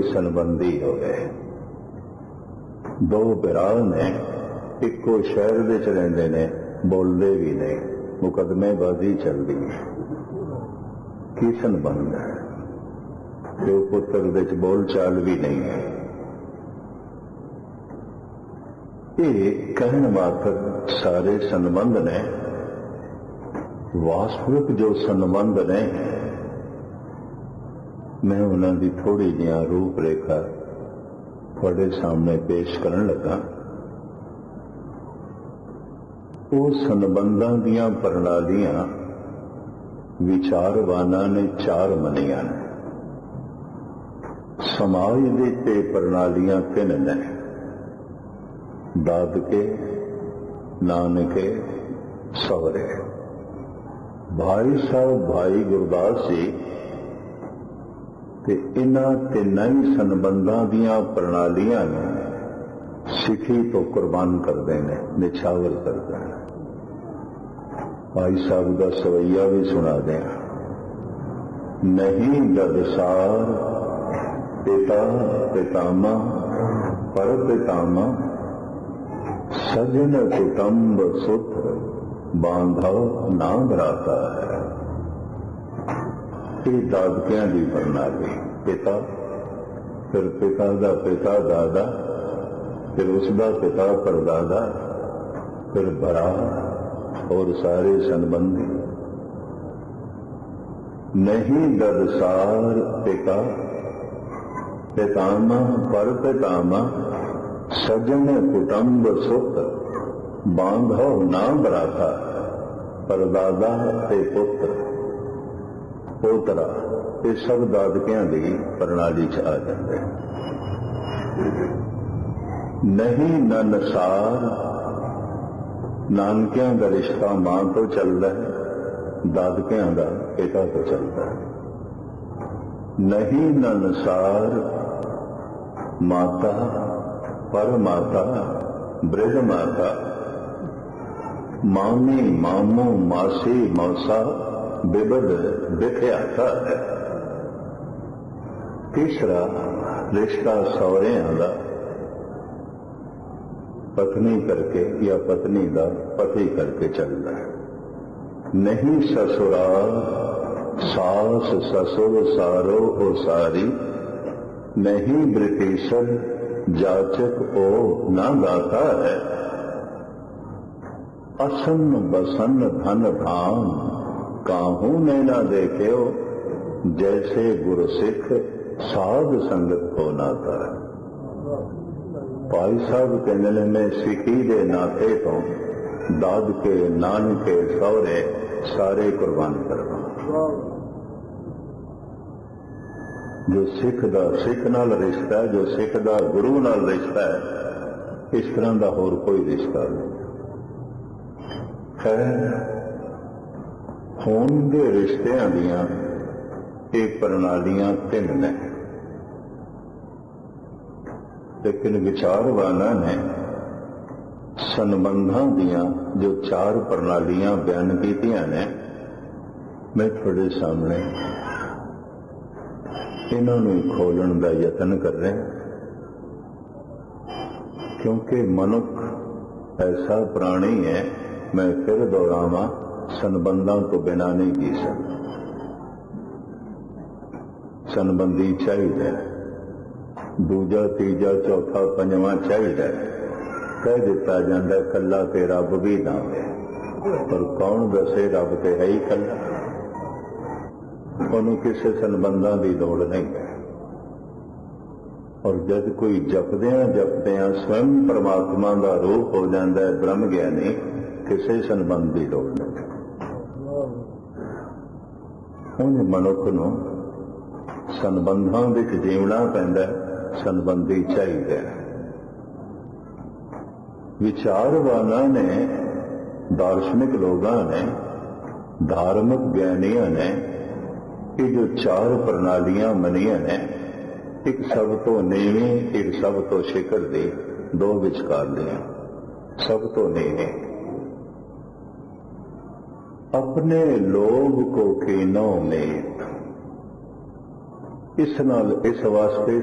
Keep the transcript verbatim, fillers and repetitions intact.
ਸੰਬੰਧੀ ਹੋਵੇ। ਦੋ ਭਰਾ ਨੇ, ਇੱਕੋ ਸ਼ਹਿਰ ਵਿੱਚ ਰਹਿੰਦੇ ਨੇ, ਬੋਲਦੇ ਵੀ ਨਹੀਂ, ਮੁਕਦਮੇਬਾਜ਼ੀ ਚੱਲਦੀ ਹੈ। ਕੀ ਸੰਬੰਧ ਹੈ? ਪਿਓ ਪੁੱਤਰ ਵਿੱਚ ਬੋਲ ਚਾਲ ਵੀ ਨਹੀਂ ਹੈ। ਇਹ ਕਹਿਣ ਮਾਤਰ ਸਾਰੇ ਸੰਬੰਧ ਨੇ। ਵਾਸਤਵਿਕ ਜੋ ਸੰਬੰਧ ਨੇ, ਮੈਂ ਉਹਨਾਂ ਦੀ ਥੋੜੀ ਜਿਹੀ ਰੂਪ ਰੇਖਾ ਤੁਹਾਡੇ ਸਾਹਮਣੇ ਪੇਸ਼ ਕਰਨ ਲੱਗਾ। ਉਹ ਸੰਬੰਧਾਂ ਦੀਆਂ ਪ੍ਰਣਾਲੀਆਂ ਵਿਚਾਰਵਾਨਾਂ ਨੇ ਚਾਰ ਮੰਨੀਆਂ ਨੇ। ਸਮਾਜ ਦੇ ਤੇ ਪ੍ਰਣਾਲੀਆਂ ਤਿੰਨ ਨੇ: ਦਾਦਕੇ, ਨਾਨਕੇ, ਸਹੁਰੇ। ਭਾਈ ਸਾਹਿਬ ਭਾਈ ਗੁਰਦਾਸ ਜੀ ਤੇ ਇਹਨਾਂ ਤਿੰਨਾਂ ਹੀ ਸੰਬੰਧਾਂ ਦੀਆਂ ਪ੍ਰਣਾਲੀਆਂ ਨੂੰ ਸਿੱਖੀ ਤੋਂ ਕੁਰਬਾਨ ਕਰਦੇ ਨੇ, ਨਿਛਾਵਰ ਕਰਦੇ ਨੇ। ਭਾਈ ਸਾਹਿਬ ਦਾ ਸਵਈਆ ਵੀ ਸੁਣਾ ਦਿਆਂ। ਨਹੀਂ ਦਦਸਾਰ ਪਿਤਾ ਪਿਤਾਮਾ ਪਰ ਪਿਤਾਮਾ, ਸਜਨ ਕੁਟੰਬ ਸੁਤ ਬਾਂਧਵ ਨਾ ਬਰਾਤਾ ਹੈ। ਇਹ ਦਾਦਕਿਆਂ ਦੀ ਪ੍ਰਣਾਲੀ। ਪਿਤਾ, ਫਿਰ ਪਿਤਾ ਦਾ ਪਿਤਾ ਦਾਦਾ, ਫਿਰ ਉਸ ਦਾ ਪਿਤਾ ਪਰਦਾਦਾ, ਫਿਰ ਭਰਾ और सारे संबंधी। नहीं ददसार पिता पितामा पर पितामा, सजन कुटुंब सुत बांधव ना बराता, परदादा ते पुत्र पोतरा। ये सब दादकियां दी प्रणाली च आ जाते। नहीं ननसार, नानकियां का रिश्ता मां तो चलता है, दादकियां का पिता तो चलता है। नहीं ननसार माता पर माता बृहद माता, मामी मामू मासी मौसा बिबद बिख्याता है। तीसरा रिश्ता सौहरियां का, पत्नी करके या पत्नी का पति करके चलता है। नहीं ससुराल सास ससुर सारो ओ सारी, नहीं ब्रिटिशर जाचक ओ ना दाता है। असन बसन धन धाम काहू ने ना देखे, जैसे गुरु सिख साध संगत को नाता है। भाई साहब कहने ने, मैं सिखी दे नाते तो दादके नानके सौरे सारे कुर्बान करवा। जो सिख दा सिख नाल रिश्ता है, जो सिख दा गुरु नाल रिश्ता है, इस तरह का होर कोई रिश्ता नहीं। खैर, खून के रिश्तियां दियां एक प्रणालियां तीन ने, लेकिन विचारवाना ने संबंधां दियां जो चार प्रणालियां बयान कीतियां ने, मैं थोड़े सामने इन्हां नूं खोलण दा यतन कर रहा, क्योंकि मनुख ऐसा प्राणी है, मैं फिर दोहरावां, संबंधां तो बिना नहीं जी सकता। संबंधी चाहिए, दूजा तीजा चौथा पंजवां चाहिए। कह दिता जाता कला ते रब भी ना है, पर कौन दसे रब ते है ही कला। उन्होंने किसी संबंधां की दौड़ नहीं है। और जब कोई जपदियां जपदियां स्वयं परमात्मा का रूप हो जाता है ब्रह्म ज्ञानी, किसी संबंध की दौड़ नहीं। उन्हें मनुख नूं संबंधां विच जीवना पैंदा, संबंधी चाहिए। विचारवाना ने, दार्शनिक लोगों ने, धार्मिक ज्ञानियों ने ये जो चार प्रणालियां मनिया ने, एक सब तो नीवी, एक सब तो शिखर दी, दो विचकार दियां। सब तो नीवी, अपने लोभ को कीनो में, इस नाल इस वास्ते